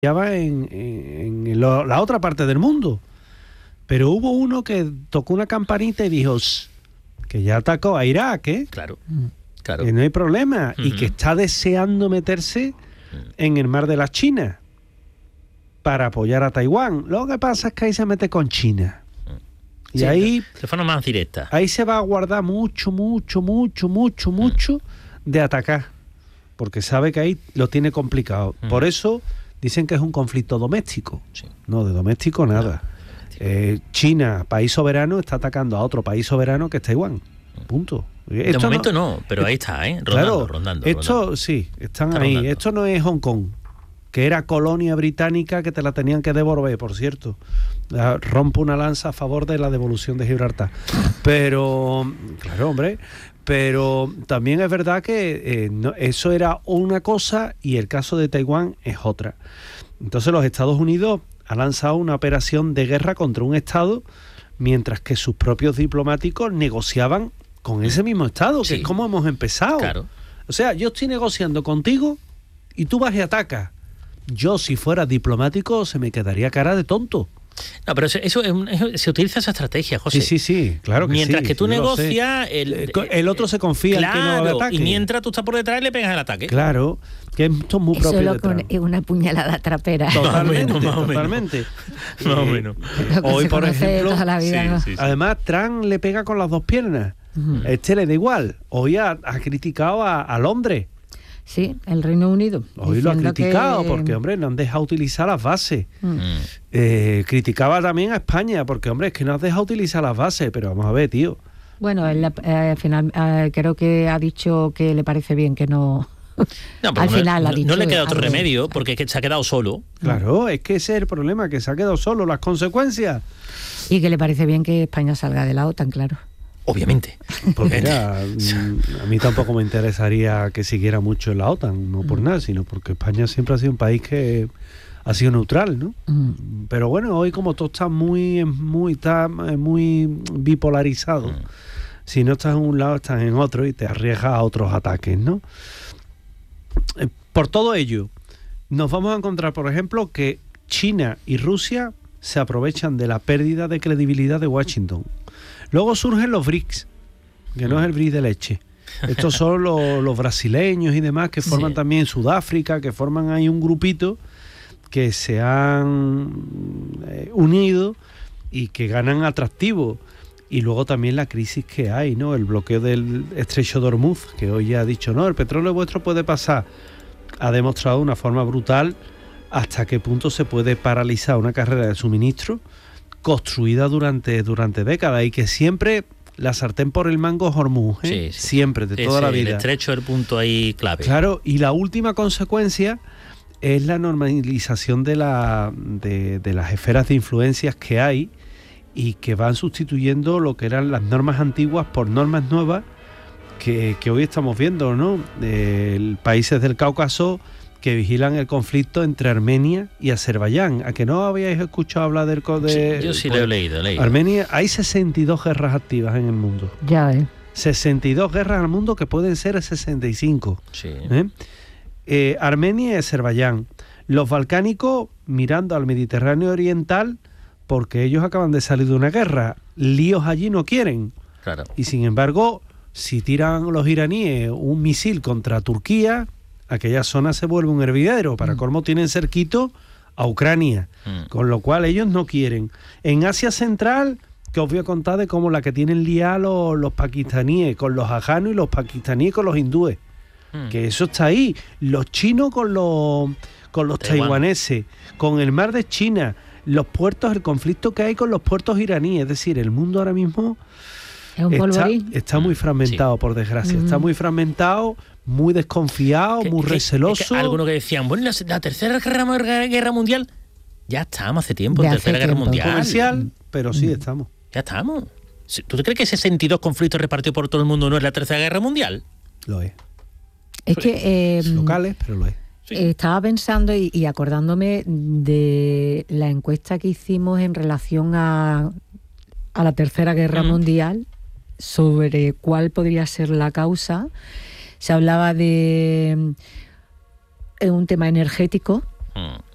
la otra parte del mundo. Pero hubo uno que tocó una campanita y dijo que ya atacó a Irak, Claro. Que no hay problema, y que está deseando meterse en el mar de la China para apoyar a Taiwán. Lo que pasa es que ahí se mete con China. Y sí, ahí, de forma más directa. Ahí se va a guardar mucho de atacar, porque sabe que ahí lo tiene complicado. Por eso dicen que es un conflicto doméstico. Sí. No, de doméstico nada. China, país soberano, está atacando a otro país soberano que es Taiwán. Punto. De momento no, pero ahí está, rondando. Esto sí, están ahí. Rondando. Esto no es Hong Kong, que era colonia británica que te la tenían que devolver, por cierto. Rompo una lanza a favor de la devolución de Gibraltar. Pero, claro, hombre, pero también es verdad que eso era una cosa y el caso de Taiwán es otra. Entonces los Estados Unidos han lanzado una operación de guerra contra un Estado, mientras que sus propios diplomáticos negociaban con ese mismo Estado, que es como hemos empezado. Claro. O sea, yo estoy negociando contigo y tú vas y atacas. Yo, si fuera diplomático, se me quedaría cara de tonto. No, pero eso se utiliza esa estrategia, José. Sí, claro que mientras sí. que tú negocias, el otro se confía en que no va a haber ataque. Y mientras tú estás por detrás le pegas el ataque. Claro, que esto es muy eso propio de Trump. Es una puñalada trapera. Totalmente. Más o menos. Hoy, por ejemplo, toda la vida, ¿no? Además, Trump le pega con las dos piernas. Este le da igual. Hoy ha criticado a Londres. Sí, el Reino Unido. Hoy lo ha criticado porque, hombre, no han dejado utilizar las bases. Criticaba también a España porque, hombre, es que no has dejado utilizar las bases. Pero vamos a ver, tío. Bueno, él, al final creo que ha dicho que le parece bien que no... al final ha dicho... No le queda otro remedio porque es que se ha quedado solo. Claro, es que ese es el problema, que se ha quedado solo. Las consecuencias. Y que le parece bien que España salga de la OTAN, claro. Obviamente. Pues mira, a mí tampoco me interesaría que siguiera mucho en la OTAN, no por nada, sino porque España siempre ha sido un país que ha sido neutral, ¿no? Pero bueno, hoy como todo está muy bipolarizado, si no estás en un lado, estás en otro y te arriesgas a otros ataques, ¿no? Por todo ello, nos vamos a encontrar, por ejemplo, que China y Rusia se aprovechan de la pérdida de credibilidad de Washington. Luego surgen los BRICS, que no es el BRICS de leche. Estos son los brasileños y demás que forman también Sudáfrica, que forman ahí un grupito que se han unido y que ganan atractivo. Y luego también la crisis que hay, ¿no? El bloqueo del estrecho de Hormuz, que hoy ya ha dicho, no, el petróleo vuestro puede pasar. Ha demostrado de una forma brutal hasta qué punto se puede paralizar una carrera de suministro construida durante décadas, y que siempre la sartén por el mango es Hormuz, siempre, de toda la vida. El estrecho es el punto ahí clave. Claro, y la última consecuencia es la normalización de las esferas de influencias que hay y que van sustituyendo lo que eran las normas antiguas por normas nuevas que hoy estamos viendo, ¿no? Países del Cáucaso que vigilan el conflicto entre Armenia y Azerbaiyán. ¿A que no habíais escuchado hablar del yo sí lo he leído. Armenia, hay 62 guerras activas en el mundo. Ya, 62 guerras en el mundo que pueden ser 65. Sí. Armenia y Azerbaiyán. Los balcánicos mirando al Mediterráneo oriental porque ellos acaban de salir de una guerra. Líos allí no quieren. Claro. Y sin embargo, si tiran los iraníes un misil contra Turquía, aquella zona se vuelve un hervidero. Para colmo tienen cerquito a Ucrania, con lo cual ellos no quieren. En Asia Central, que os voy a contar de cómo la que tienen liada los pakistaníes con los afganos y los pakistaníes con los hindúes, que eso está ahí. Los chinos con los taiwaneses, con el mar de China, los puertos, el conflicto que hay con los puertos iraníes. Es decir, el mundo ahora mismo es un polvorín. Está muy fragmentado, por desgracia. Está muy fragmentado, muy desconfiado, muy receloso. Algunos que decían, bueno, la tercera guerra mundial, ya estamos hace tiempo, en tercera guerra mundial. Comercial, pero sí estamos. Ya estamos. ¿Tú te crees que 62 conflictos repartidos por todo el mundo no es la tercera guerra mundial? Lo es. Es que... locales, pero lo es. Sí. Estaba pensando y acordándome de la encuesta que hicimos en relación a la tercera guerra mundial, sobre cuál podría ser la causa. Se hablaba de un tema energético,